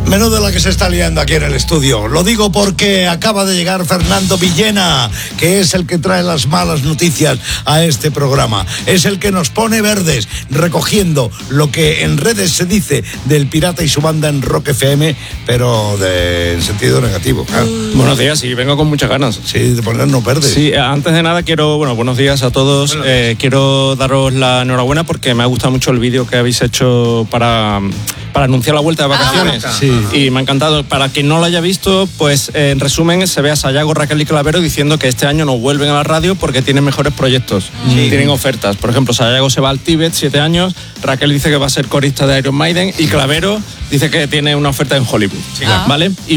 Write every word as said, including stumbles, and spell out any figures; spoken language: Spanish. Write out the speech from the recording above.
Menudo la que se está liando aquí en el estudio. Lo digo porque acaba de llegar Fernando Villena, que es el que trae las malas noticias a este programa. Es el que nos pone verdes, recogiendo lo que en redes se dice del Pirata y su banda en Rock F M, pero de, en sentido negativo. Claro. Buenos días, sí, vengo con muchas ganas. Sí, de ponernos verdes. Sí, antes de nada quiero, bueno, buenos días a todos. Bueno, eh, quiero daros la enhorabuena porque me ha gustado mucho el vídeo que habéis hecho para, para anunciar la vuelta de vacaciones. Ah, sí. Y me ha encantado. Para quien no lo haya visto, pues eh, en resumen se ve a Sayago, Raquel y Clavero diciendo que este año no vuelven a la radio porque tienen mejores proyectos, sí. Tienen ofertas. Por ejemplo, Sayago se va al Tíbet, siete años, Raquel dice que va a ser corista de Iron Maiden y Clavero dice que tiene una oferta en Hollywood, sí. ¿Vale? Y